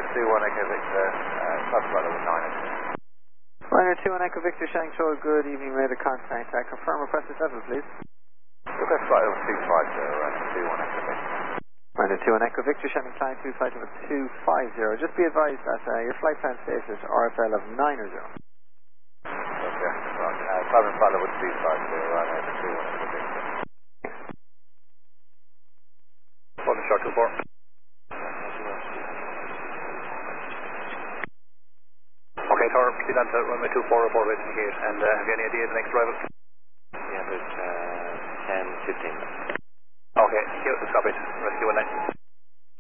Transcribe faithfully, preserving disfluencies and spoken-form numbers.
two one Echo Victor, uh, South Flight Level nine. Ryanair two one Echo Victor, Shanghai Shore, good evening, radar contact. Uh, confirm request level, please. Request Flight Level two five zero, Ryanair two one Echo Victor. Ryanair two one Echo Victor, Shanghai Klein two, flight level two five zero. Just be advised that uh, your flight plan status R F L of nine or zero. Okay, right. Uh, Southern Flight Level two five zero, Ryanair two one Echo Victor. Golden Shark two four. Okay, sir, proceed on to runway two four, report rate indicate, and uh, have you any idea of the next arrival? Yeah, about uh, ten, fifteen. Okay, thank you, stop it, rescue one nine.